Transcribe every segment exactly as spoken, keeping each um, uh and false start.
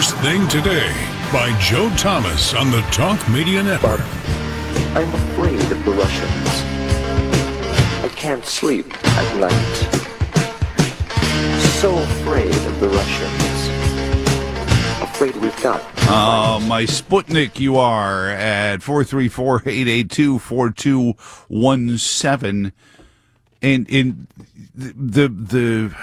First Thing Today by Joe Thomas on the Talk Media Network. But I'm afraid of the Russians. I can't sleep at night. So afraid of the Russians. Afraid we've got... Uh, my Sputnik you are at four three four, eight eight two, four two one seven. And in the... the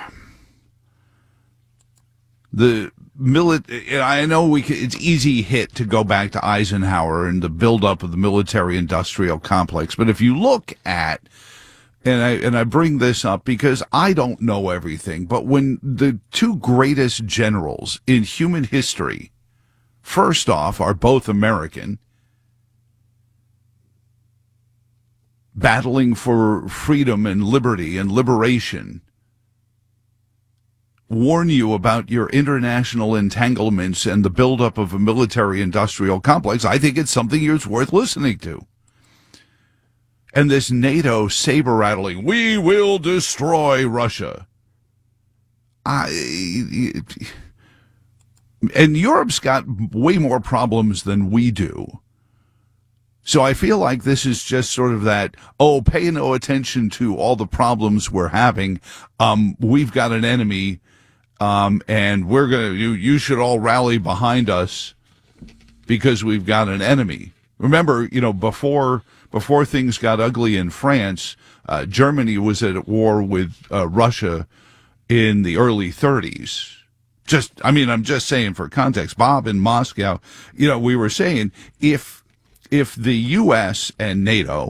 The mili- I know we can, it's easy hit to go back to Eisenhower and the buildup of the military-industrial complex. But if you look at, and I and I bring this up because I don't know everything, but when the two greatest generals in human history, first off, are both American, battling for freedom and liberty and liberation, warn you about your international entanglements and the buildup of a military-industrial complex, I think it's something it's worth listening to. And this NATO saber-rattling, we will destroy Russia. I, and Europe's got way more problems than we do. So I feel like this is just sort of that, oh, pay no attention to all the problems we're having. Um, we've got an enemy. Um, and we're going to, you, you should all rally behind us because we've got an enemy. Remember, you know, before, before things got ugly in France, uh, Germany was at war with, uh, Russia in the early thirties. Just, I mean, I'm just saying for context, Bob in Moscow, you know, we were saying if, if the U S and NATO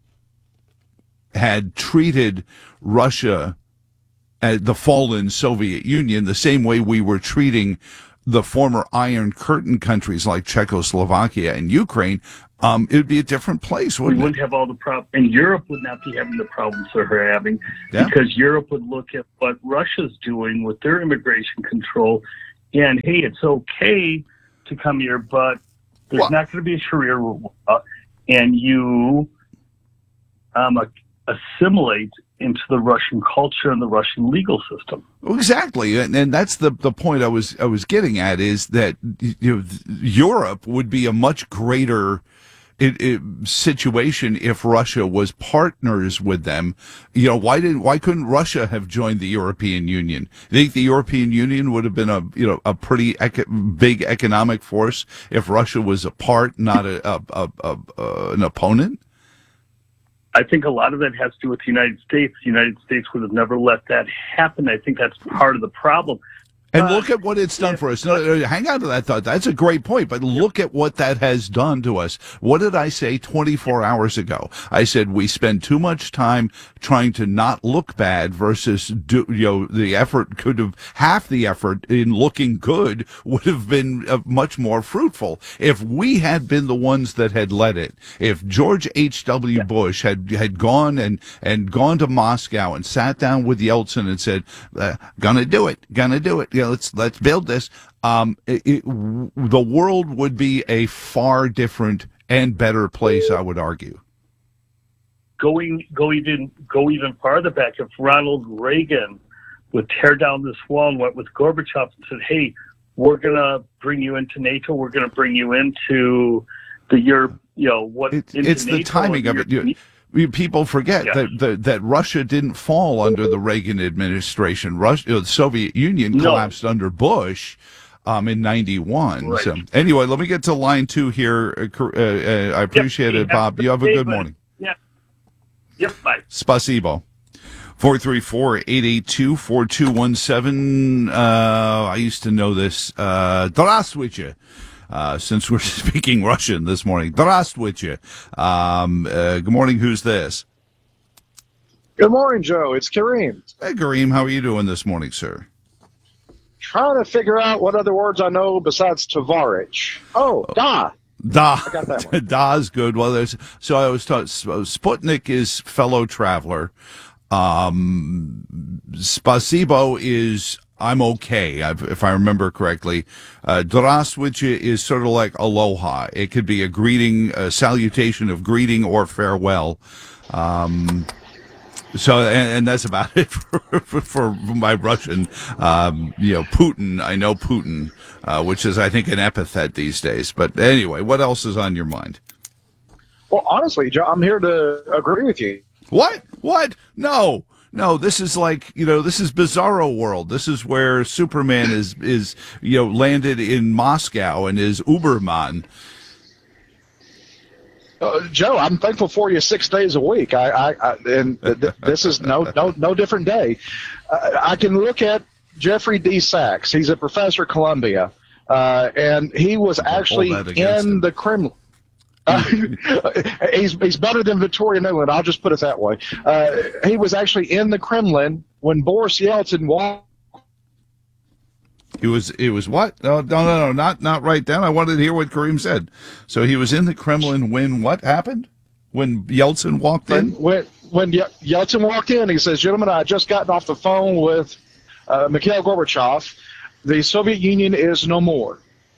had treated Russia, Uh, the fallen Soviet Union, the same way we were treating the former Iron Curtain countries like Czechoslovakia and Ukraine, um, it would be a different place, wouldn't we wouldn't it? have all the problems, and Europe would not be having the problems they're having, Yeah. because Europe would look at what Russia's doing with their immigration control, and hey, it's okay to come here, but there's Well, not going to be a Sharia law, and you um, assimilate into the Russian culture and the Russian legal system. Exactly, and, and that's the the point I was I was getting at, is that, you know, Europe would be a much greater it, it, situation if Russia was partners with them. You know, why didn't why couldn't Russia have joined the European Union? You think the European Union would have been a you know a pretty eco- big economic force if Russia was a part, not a, a, a, a, a an opponent? I think a lot of that has to do with the United States. The United States would have never let that happen. I think that's part of the problem. And Uh, look at what it's done for us. No, no, hang on to that thought. That's a great point. But look at what that has done to us. What did I say twenty-four hours ago? I said we spend too much time trying to not look bad versus do, you know, the effort could have, half the effort in looking good would have been uh, much more fruitful. If we had been the ones that had led it, if George H W. Bush had, had gone and, and gone to Moscow and sat down with Yeltsin and said, uh, gonna do it, gonna do it. You know, let's let's build this. Um, it, it, the world would be a far different and better place, I would argue. Going go even go even farther back, if Ronald Reagan would tear down this wall and went with Gorbachev and said, "Hey, we're gonna bring you into NATO. We're gonna bring you into the Europe. You know what? It, into it's the NATO timing of it. You, you- people forget Yeah. that, that that Russia didn't fall under the Reagan administration. Russia, the Soviet Union No. collapsed under Bush um, in ninety-one. Right. So anyway, let me get to line two here. Uh, uh, I appreciate Yep. it, Bob. You have a good morning. Yeah. Yep. Bye. Spasibo. four three four, eight eight two, four two one seven. Uh, I used to know this. Uh, Здравствуйте. Uh, since we're speaking Russian this morning. Здравствуйте. Um, uh, good morning. Who's this? Good morning, Joe. It's Kareem. Hey, Kareem. How are you doing this morning, sir? Trying to figure out what other words I know besides Tavarich. Oh, da. Da. I got that one. Da is good. Well, there's, so I was taught, Sputnik is fellow traveler. Um, Spasibo is I'm okay, if I remember correctly. Uh, Здравствуйте is sort of like aloha. It could be a greeting, a salutation of greeting or farewell. Um, So, and, and that's about it for, for, for my Russian, um, you know, Putin. I know Putin, uh, which is, I think, an epithet these days. But anyway, what else is on your mind? Well, honestly, Joe, I'm here to agree with you. What? What? No. No, this is like, you know, this is Bizarro World. This is where Superman is, is, you know, landed in Moscow and is Uberman. Uh, Joe, I'm thankful for you six days a week. I, I, I and th- th- this is no, no, no different day. Uh, I can look at Jeffrey D. Sachs. He's a professor at Columbia, uh, and he was actually in him. the Kremlin. Uh, he's he's better than Victoria Nuland. I'll just put it that way. Uh, he was actually in the Kremlin when Boris Yeltsin walked. He was, it was what? No, no, no, no, not, not right then. I wanted to hear what Kareem said. So he was in the Kremlin when what happened? When Yeltsin walked in? When, when Yeltsin walked in, he says, gentlemen, I just gotten off the phone with uh, Mikhail Gorbachev. The Soviet Union is no more.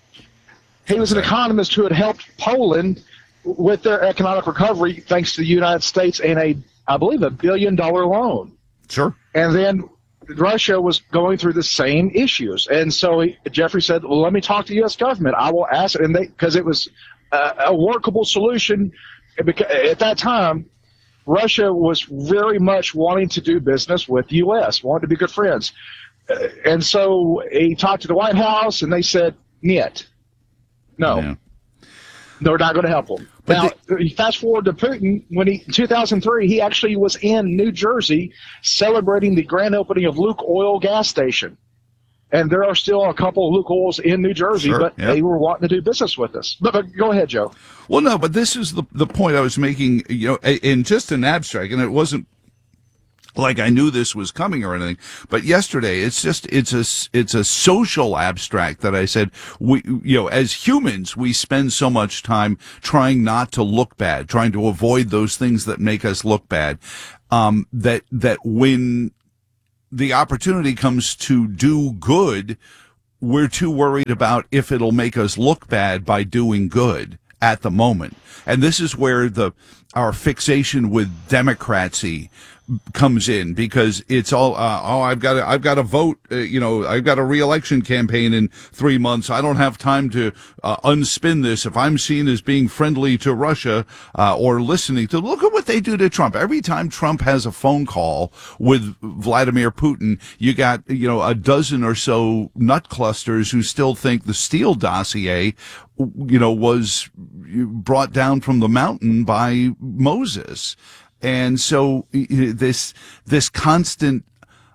He was an economist who had helped Poland with their economic recovery thanks to the United States and a, I believe, a billion dollar loan. Sure. And then Russia was going through the same issues. And so he, Jeffrey said, well, let me talk to the U S government. I will ask it. And they, because it was a, a workable solution. Because at that time, Russia was very much wanting to do business with the U S, wanted to be good friends. Uh, and so he talked to the White House, and they said, niet. No. Yeah. They're not going to help him. But now, the, fast forward to Putin. When he, in two thousand three, he actually was in New Jersey celebrating the grand opening of Luke Oil gas station. And there are still a couple of Luke Oils in New Jersey, sure, but yep. they were wanting to do business with us. But, but go ahead, Joe. Well, no, but this is the the point I was making, you know, in just an abstract, and it wasn't like I knew this was coming or anything. But yesterday, it's just, it's a, it's a social abstract that I said, we, you know, as humans, we spend so much time trying not to look bad, trying to avoid those things that make us look bad, um, that, that when the opportunity comes to do good, we're too worried about if it'll make us look bad by doing good at the moment. And this is where the, our fixation with democracy comes in, because it's all, uh, oh, I've got to, I've got to vote, uh, you know, I've got a re-election campaign in three months. I don't have time to uh, unspin this. If I'm seen as being friendly to Russia, uh, or listening to, look at what they do to Trump. Every time Trump has a phone call with Vladimir Putin, you got, you know, a dozen or so nut clusters who still think the Steele dossier, you know, was brought down from the mountain by Moses. And so this, this constant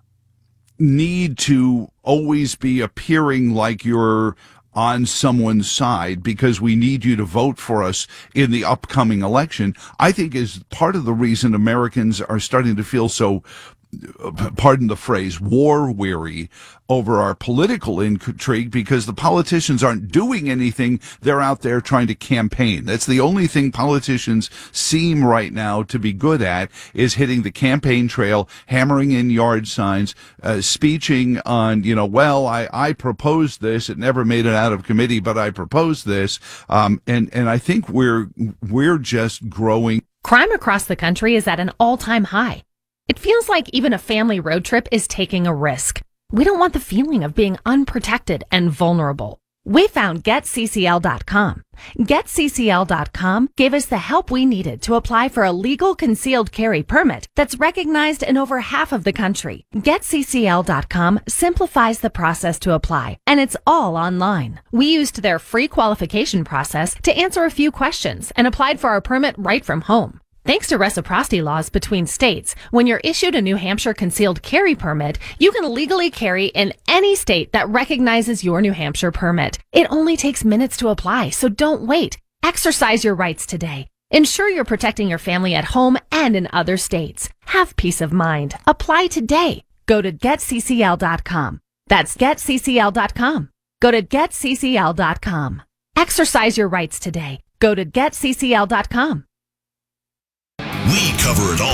need to always be appearing like you're on someone's side because we need you to vote for us in the upcoming election, I think is part of the reason Americans are starting to feel so, pardon the phrase, war weary over our political intrigue, because the politicians aren't doing anything. They're out there trying to campaign. That's the only thing politicians seem right now to be good at, is hitting the campaign trail, hammering in yard signs, uh, speeching on, you know, well, I, I proposed this. It never made it out of committee, but I proposed this. Um, and, and I think we're, we're just growing. Crime across the country is at an all-time high. It feels like even a family road trip is taking a risk. We don't want the feeling of being unprotected and vulnerable. We found Get C C L dot com. Get C C L dot com gave us the help we needed to apply for a legal concealed carry permit that's recognized in over half of the country. Get C C L dot com simplifies the process to apply, and it's all online. We used their free qualification process to answer a few questions and applied for our permit right from home. Thanks to reciprocity laws between states, when you're issued a New Hampshire concealed carry permit, you can legally carry in any state that recognizes your New Hampshire permit. It only takes minutes to apply, so don't wait. Exercise your rights today. Ensure you're protecting your family at home and in other states. Have peace of mind. Apply today. Go to Get C C L dot com. That's Get C C L dot com. Go to Get C C L dot com. Exercise your rights today. Go to Get C C L dot com. We cover it all.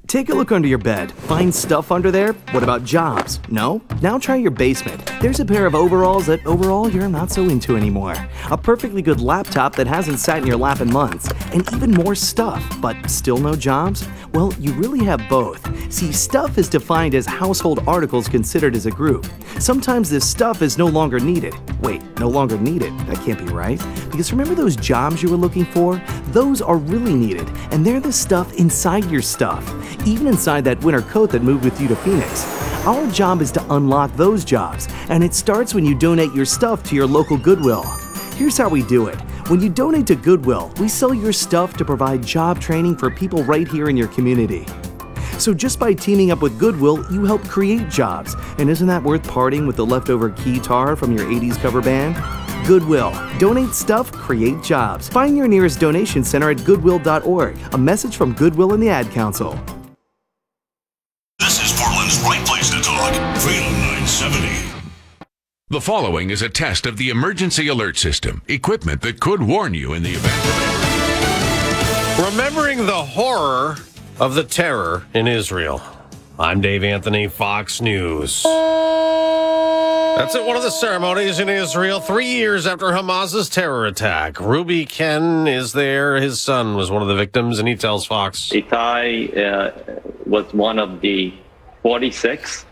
Take a look under your bed. Find stuff under there? What about jobs? No? Now try your basement. There's a pair of overalls that overall you're not so into anymore. A perfectly good laptop that hasn't sat in your lap in months. And even more stuff, but still no jobs? Well, you really have both. See, stuff is defined as household articles considered as a group. Sometimes this stuff is no longer needed. Wait, no longer needed? That can't be right. Because remember those jobs you were looking for? Those are really needed, and they're the stuff inside your stuff. Even inside that winter coat that moved with you to Phoenix. Our job is to unlock those jobs, and it starts when you donate your stuff to your local Goodwill. Here's how we do it. When you donate to Goodwill, we sell your stuff to provide job training for people right here in your community. So just by teaming up with Goodwill, you help create jobs. And isn't that worth parting with the leftover guitar from your eighties cover band? Goodwill. Donate stuff, create jobs. Find your nearest donation center at goodwill dot org. A message from Goodwill and the Ad Council. This is Portland's right place to talk. Freedom nine seventy. The following is a test of the emergency alert system, equipment that could warn you in the event. Remembering the horror of the terror in Israel. I'm Dave Anthony, Fox News. That's at one of the ceremonies in Israel, three years after Hamas's terror attack. Ruby Ken is there. His son was one of the victims, and he tells Fox. Itai uh, was one of the forty-six,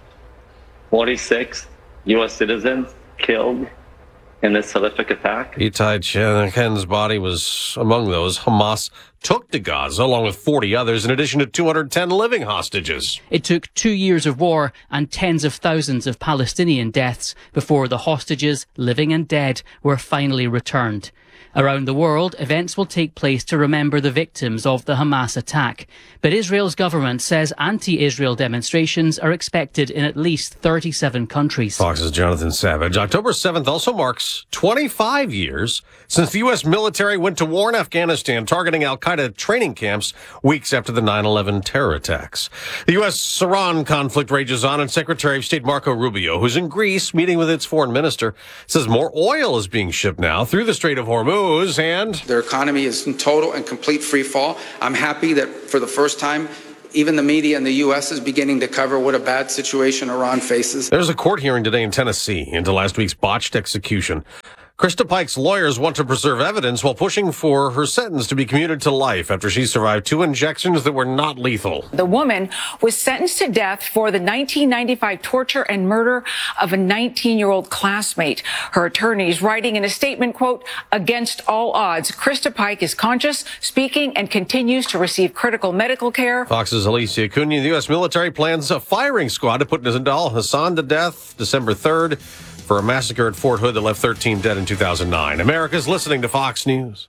forty-six U S citizens killed in this horrific attack. Itai Ken's body was among those Hamas took to Gaza, along with forty others, in addition to two hundred ten living hostages. It took two years of war and tens of thousands of Palestinian deaths before the hostages, living and dead, were finally returned. Around the world, events will take place to remember the victims of the Hamas attack. But Israel's government says anti-Israel demonstrations are expected in at least thirty-seven countries. Fox's Jonathan Savage. October seventh also marks twenty-five years since the U S military went to war in Afghanistan, targeting al-Qaeda training camps weeks after the nine eleven terror attacks. The U S Iran conflict rages on, and Secretary of State Marco Rubio, who's in Greece meeting with its foreign minister, says more oil is being shipped now through the Strait of Hormuz. And their economy is in total and complete free fall. I'm happy that for the first time, even the media in the U S is beginning to cover what a bad situation Iran faces. There's a court hearing today in Tennessee into last week's botched execution. Krista Pike's lawyers want to preserve evidence while pushing for her sentence to be commuted to life after she survived two injections that were not lethal. The woman was sentenced to death for the nineteen ninety-five torture and murder of a nineteen-year-old classmate. Her attorneys writing in a statement, quote, "Against all odds, Krista Pike is conscious, speaking, and continues to receive critical medical care." Fox's Alicia Cunha. The U S military plans a firing squad to put Nizam Hassan to death December third. For a massacre at Fort Hood that left thirteen dead in two thousand nine. America's listening to Fox News.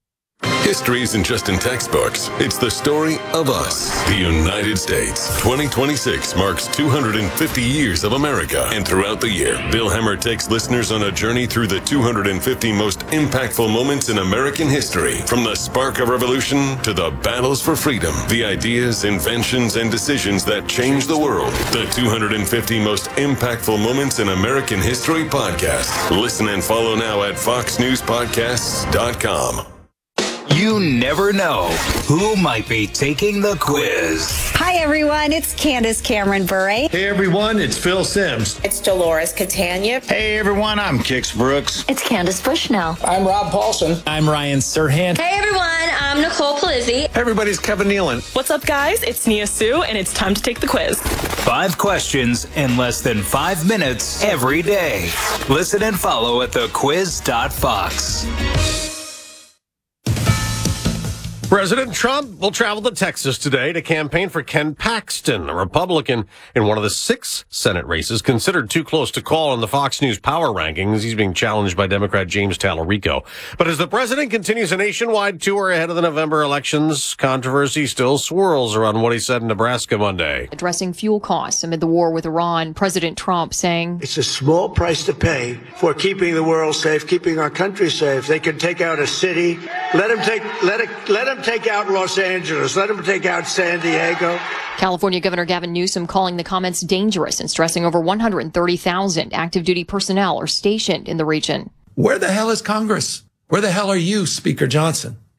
History isn't just in textbooks. It's the story of us, the United States. twenty twenty-six marks two hundred fifty years of America. And throughout the year, Bill Hemmer takes listeners on a journey through the two hundred fifty most impactful moments in American history. From the spark of revolution to the battles for freedom, the ideas, inventions, and decisions that changed the world. The two hundred fifty most impactful moments in American history podcast. Listen and follow now at fox news podcasts dot com. You never know who might be taking the quiz. Hi, everyone. It's Candace Cameron Bure. Hey, everyone. It's Phil Sims. It's Dolores Catania. Hey, everyone. I'm Kix Brooks. It's Candace Bushnell. I'm Rob Paulson. I'm Ryan Serhant. Hey, everyone. I'm Nicole Palizzi. Hey, everybody's Kevin Nealon. What's up, guys? It's Nia Sue, and it's time to take the quiz. Five questions in less than five minutes every day. Listen and follow at the quiz dot fox. President Trump will travel to Texas today to campaign for Ken Paxton, a Republican in one of the six Senate races considered too close to call in the Fox News power rankings. He's being challenged by Democrat James Tallarico. But as the president continues a nationwide tour ahead of the November elections, controversy still swirls around what he said in Nebraska Monday. Addressing fuel costs amid the war with Iran, President Trump saying, "It's a small price to pay for keeping the world safe, keeping our country safe. They can take out a city. Let them take, let it, let them take out Los Angeles. Let them take out San Diego." California Governor Gavin Newsom calling the comments dangerous and stressing over one hundred thirty thousand active duty personnel are stationed in the region. Where the hell is Congress? Where the hell are you, Speaker Johnson?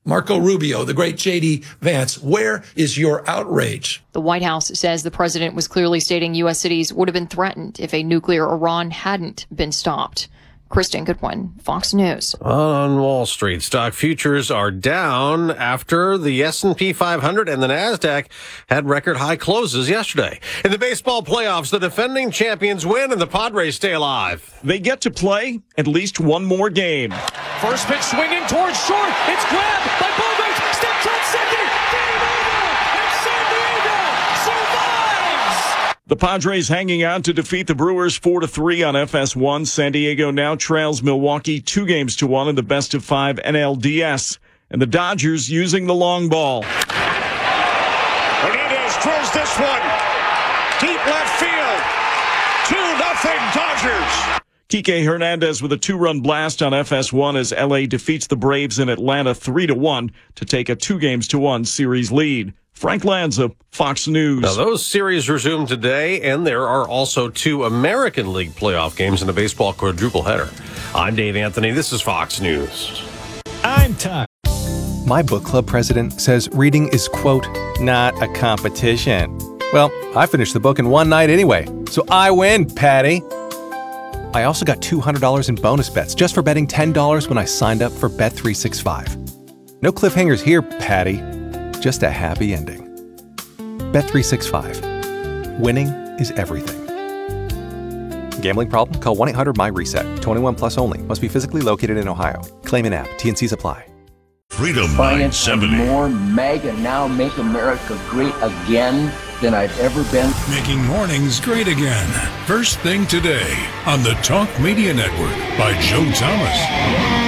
Marco Rubio, the great J D Vance, where is your outrage? The White House says the president was clearly stating U S cities would have been threatened if a nuclear Iran hadn't been stopped. Kristen Goodwin, Fox News. On Wall Street, stock futures are down after the S and P five hundred and the NASDAQ had record high closes yesterday. In the baseball playoffs, the defending champions win and the Padres stay alive. They get to play at least one more game. First pitch swinging towards short. It's grabbed by Bogaerts. Steps on second. Game over. And San Diego survives. The Padres hanging out to defeat the Brewers four to three on F S one. San Diego now trails Milwaukee two games to one in the best of five N L D S. And the Dodgers using the long ball. Hernandez drills this one. Deep left field. two nothing Dodgers. Kike Hernandez with a two-run blast on F S one as L A defeats the Braves in Atlanta three to one to take a two games to one series lead. Frank Lanza, Fox News. Now, those series resume today, and there are also two American League playoff games in the baseball quadruple header. I'm Dave Anthony. This is Fox News. I'm Tuck. My book club president says reading is, quote, not a competition. Well, I finished the book in one night anyway, so I win, Patty. I also got two hundred dollars in bonus bets just for betting ten dollars when I signed up for Bet three sixty-five. No cliffhangers here, Patty. Just a happy ending. Bet three sixty-five. Winning is everything. Gambling problem? Call one eight hundred M Y reset. twenty-one plus only. Must be physically located in Ohio. Claim in app. T N Cs apply. Freedom nine seventy. More MAGA now make America great again than I've ever been. Making mornings great again. First thing today on the Talk Media Network by Joe Thomas.